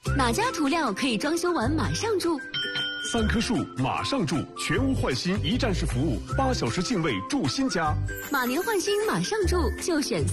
哪家涂料可以装修完马上住 ？3棵树马上住，全屋换新一站式服务，8小时净卫住新家。 马年换新马上住，就选